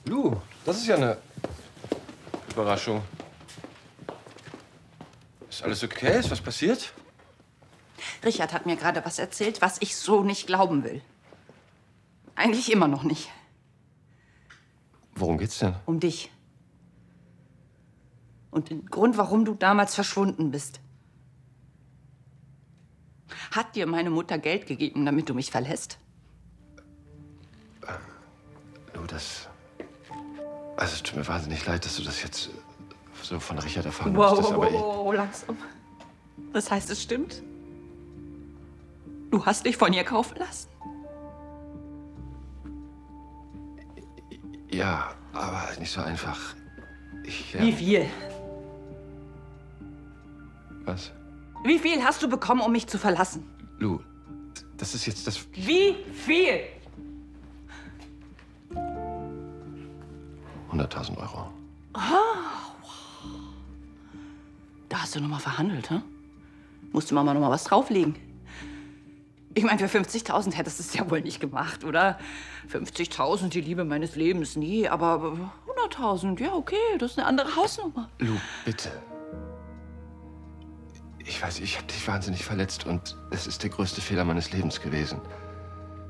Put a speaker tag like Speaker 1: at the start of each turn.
Speaker 1: Lu, das ist ja eine Überraschung. Ist alles okay? Ist was passiert?
Speaker 2: Richard hat mir gerade was erzählt, was ich so nicht glauben will. Eigentlich immer noch nicht.
Speaker 1: Worum geht's denn?
Speaker 2: Um dich. Und den Grund, warum du damals verschwunden bist. Hat dir meine Mutter Geld gegeben, damit du mich verlässt?
Speaker 1: Lu, also es tut mir wahnsinnig leid, dass du das jetzt so von Richard erfahren musstest, aber
Speaker 2: Wow, langsam. Das heißt, es stimmt? Du hast dich von ihr kaufen lassen?
Speaker 1: Ja, aber nicht so einfach.
Speaker 2: Wie viel?
Speaker 1: Was?
Speaker 2: Wie viel hast du bekommen, um mich zu verlassen?
Speaker 1: Lu, das ist jetzt das...
Speaker 2: Wie viel?
Speaker 1: 100.000 Euro.
Speaker 2: Da hast du noch mal verhandelt, hä? Musste Mama noch mal was drauflegen. Ich meine, für 50.000 hättest du es ja wohl nicht gemacht, oder? 50.000, die Liebe meines Lebens, nie. Aber 100.000, ja, okay, das ist eine andere Hausnummer.
Speaker 1: Lu, bitte. Ich weiß, ich habe dich wahnsinnig verletzt und es ist der größte Fehler meines Lebens gewesen.